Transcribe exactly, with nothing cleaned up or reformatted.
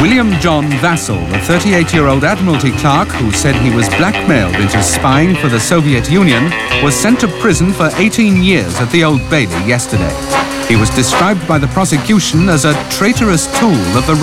William John Vassell, the thirty-eight-year-old Admiralty clerk who said he was blackmailed into spying for the Soviet Union, was sent to prison for eighteen years at the Old Bailey yesterday. He was described by the prosecution as a traitorous tool of the